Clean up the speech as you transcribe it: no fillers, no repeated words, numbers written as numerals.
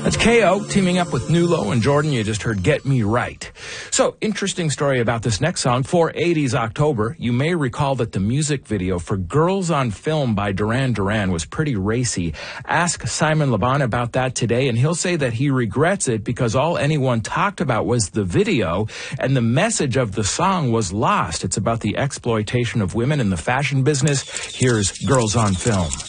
That's KO teaming up with Nulo and Jordan. You just heard Get Me Right. So, interesting story about this next song, 480's October. You may recall that the music video for Girls on Film by Duran Duran was pretty racy. Ask Simon LeBon about that today, and he'll say that he regrets it because all anyone talked about was the video, and the message of the song was lost. It's about the exploitation of women in the fashion business. Here's Girls on Film.